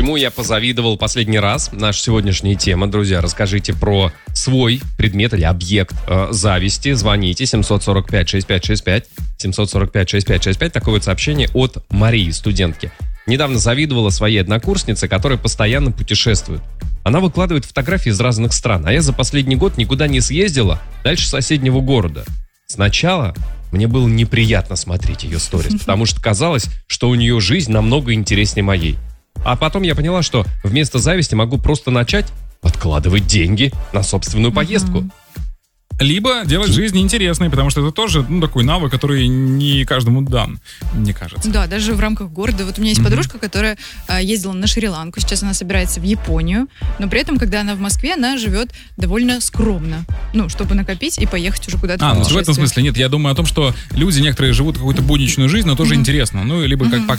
чему я позавидовал последний раз. Наша сегодняшняя тема, друзья. Расскажите про свой предмет или объект зависти. Звоните 745-6565. 745-6565. Такое вот сообщение от Марии, студентки. Недавно завидовала своей однокурснице, которая постоянно путешествует. Она выкладывает фотографии из разных стран, а я за последний год никуда не съездила дальше соседнего города. Сначала мне было неприятно смотреть ее сторис, потому что казалось, что у нее жизнь намного интереснее моей. А потом я поняла, что вместо зависти могу просто начать откладывать деньги на собственную поездку. Либо делать жизнь интересной, потому что это тоже такой навык, который не каждому дан, мне кажется. Да, даже в рамках города. Вот у меня есть подружка, которая ездила на Шри-Ланку, сейчас она собирается в Японию, но при этом, когда она в Москве, она живет довольно скромно, чтобы накопить и поехать уже куда-то. В этом смысле нет, я думаю о том, что люди некоторые живут какую-то будничную жизнь, но тоже интересно, либо как